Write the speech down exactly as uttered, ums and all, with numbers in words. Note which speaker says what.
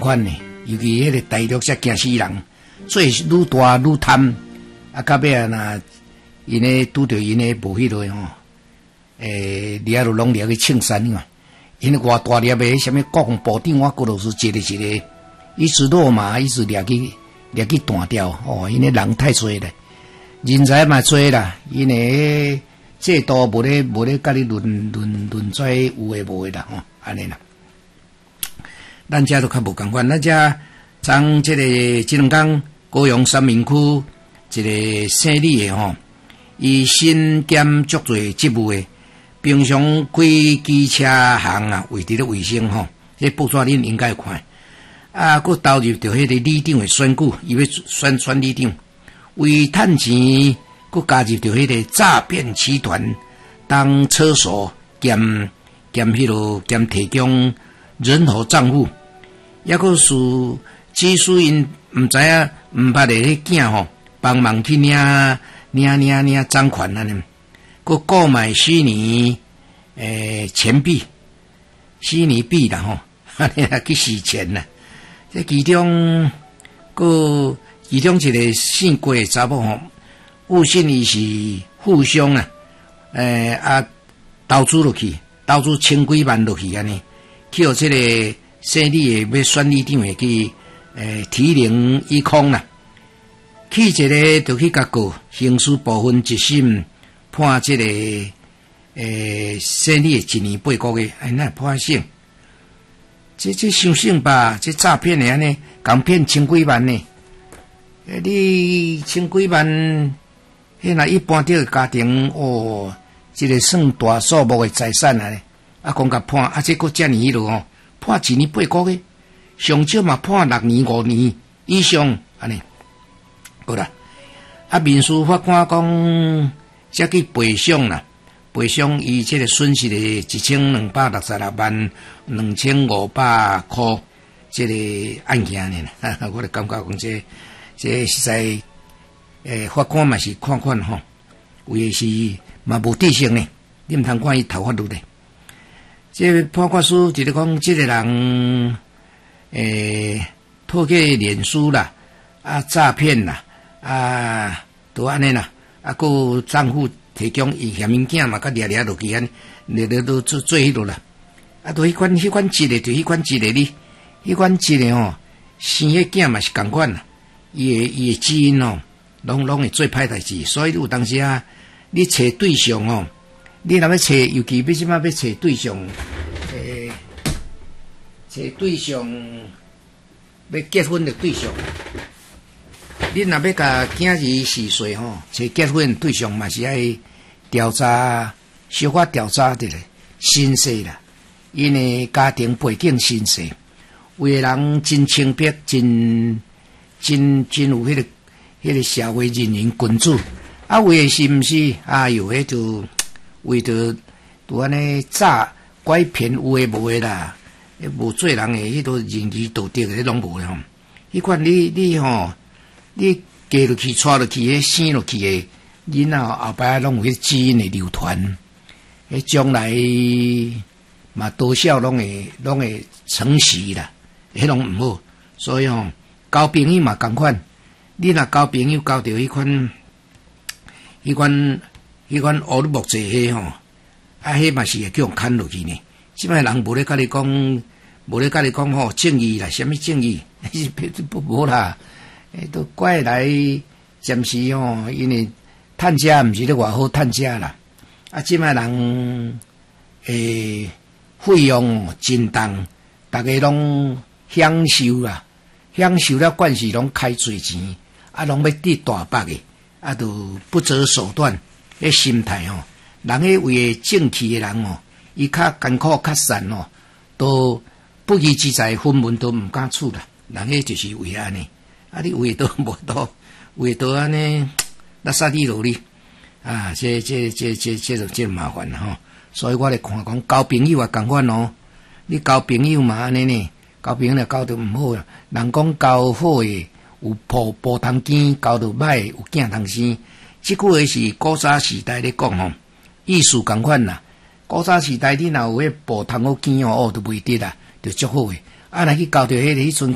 Speaker 1: 款呢，尤其迄个大陆才惊死人，做愈大愈贪，啊，到尾啊，那因呢拄着因呢无迄落吼，诶，掠落拢掠去青山嘛，因为偌大粒诶，什么国防部长我嗰度是一个一个，一直落马，一直掠去掠去断掉，哦，因为人太多了，人才嘛多啦，因为制度无咧无咧甲你论论论做有诶无诶啦，吼，安尼啦。咱遮都较无共款，咱遮从即个即两天高雄三民区一个姓李诶吼，伊身兼足侪职务诶，平常开机车行啊，为伫咧卫生吼，这报纸恁应该看。啊，佮投入着迄个里长诶选举，伊要选选里长，为趁钱，佮加入着迄个诈骗集团当车手兼兼迄落兼提供人头账户。抑个是只需因毋知影毋捌的迄囝吼，帮忙去领领领领赃款安尼，佮购买虚拟诶钱币、虚拟币啦吼，安尼啊去洗钱啦。这其中佮其中一个姓郭的查某吼，误信伊是富商啊，诶啊投资落去，投资千几万落去安尼，去互即个。姓李诶要选里长诶去诶提零一空啦，去一个就去甲告刑事部分一审判即、这个诶姓李诶一年八个月，哎那判刑，这这伤性吧？这诈骗诶安尼，共骗千几万呢？诶，你千几万，迄若一般这个家庭哦，这个算大数目诶财产啊咧，啊讲甲判，啊这个遮尔迄落哦。判一年八个月，上少嘛判六年五年以上，安尼好啦。啊，民事法官讲，才去赔偿啦，赔偿伊即个损失的一千两百六十六万两千五百块，即个案件呢，我就感觉讲这这实在，诶，法官嘛是看看吼，为是嘛无底线呢，你毋通看伊头发路的。这判决书就是讲，这个人诶，透过脸书啦，啊诈骗啦，啊都安尼啦，啊个账户提供伊嫌物件嘛，甲掠掠落去安，掠掠都做做迄落啦，啊都迄款迄款一个就迄款一个哩，迄款一个吼，生迄囝嘛是共款啦，伊诶伊诶基因哦，拢拢会做歹代志，所以有当时啊，你找对象哦。你若要找，尤其要即摆要找对象，诶、欸，找对象要结婚的对象，你若要甲囝儿四岁吼，找结婚的对象嘛是爱调查，小可调查的咧，身世啦，因为家庭背景身世，有的人真清白，真真真有迄、那个迄、那个社会人员君子，啊，有的是毋是？哎哟，迄就。为着拄安尼诈拐骗有诶无诶啦，无做人诶迄个仁义道德诶拢无啦。迄款你你吼，你嫁落去、娶落去、迄生落去诶，囡仔后摆拢有迄基因诶流传，迄将来嘛多少拢会拢会承袭啦，迄拢毋好。所以吼，交朋友嘛共款，你若交朋友交着迄款，迄款。迄款乌里木济迄吼，啊，迄嘛是会叫人砍落去呢。即摆人无咧甲你讲，无咧甲你讲吼正义啦，什么正义？不无啦，诶，都怪来暂时吼，因为趁食毋是咧偌好趁食啦。啊，即摆人诶费用真重，逐个拢享受啦，享受了惯势拢开侪钱，啊，拢要得大把诶，啊，都不择手段。迄心态吼，人迄为正气诶人哦，伊较艰苦较善哦，都不义之财分文都毋敢出啦。人迄就是为安尼，啊你为都无多，为都安尼，那杀地落哩啊！这这这这这就真麻烦吼。所以我咧看讲交朋友也共款哦，你交朋友嘛安尼呢，交朋友咧交得毋好啦。人讲交好诶有抱抱通见，交得歹有囝通生。即句话是古早时代咧讲吼，意思共款啦。古早时代你若有迄步通好见哦，哦都袂得啦，就足好诶。啊，若去交着迄个迄阵。